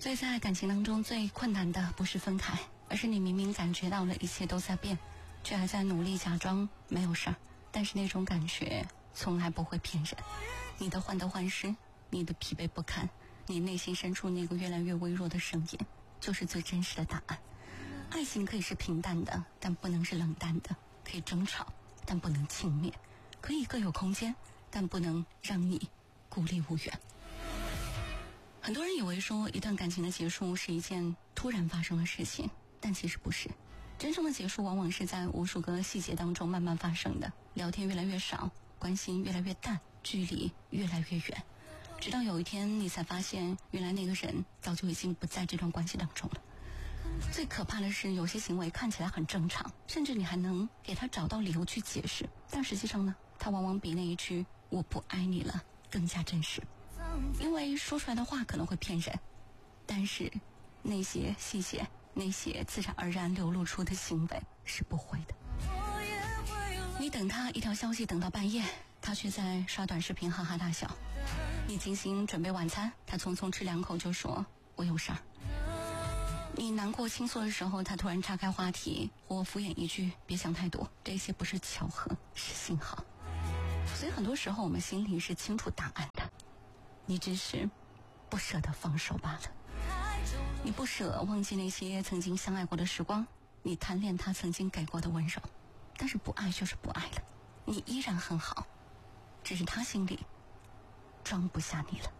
所以在感情当中最困难的不是分开，而是你明明感觉到了一切都在变，却还在努力假装没有事儿，但是那种感觉从来不会骗人。你的患得患失，你的疲惫不堪，你内心深处那个越来越微弱的声音，就是最真实的答案。爱情可以是平淡的，但不能是冷淡的；可以争吵，但不能轻蔑；可以各有空间，但不能让你孤立无援。很多人以为说一段感情的结束是一件突然发生的事情，但其实不是。真正的结束往往是在无数个细节当中慢慢发生的，聊天越来越少，关心越来越淡，距离越来越远，直到有一天你才发现，原来那个人早就已经不在这段关系当中了。最可怕的是，有些行为看起来很正常，甚至你还能给他找到理由去解释，但实际上呢，他往往比那一句我不爱你了更加真实。因为说出来的话可能会骗人，但是那些细节，那些自然而然流露出的行为是不会的。你等他一条消息等到半夜，他却在刷短视频哈哈大笑。你精心准备晚餐，他匆匆吃2口就说我有事儿。你难过倾诉的时候，他突然岔开话题或敷衍一句别想太多。这些不是巧合，是信号。所以很多时候我们心里是清楚答案的，你只是不舍得放手罢了。你不舍忘记那些曾经相爱过的时光，你贪恋他曾经给过的温柔，但是不爱就是不爱了，你依然很好，只是他心里装不下你了。